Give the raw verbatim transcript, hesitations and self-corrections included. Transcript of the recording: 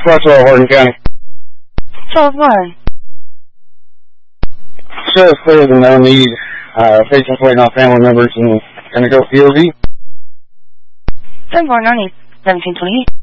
twelve twelve, Hardin County. twelve one. Show is clear to no need. Uh, patients waiting on family members and gonna go P O V. ten four, no need. seventeen twenty-eight.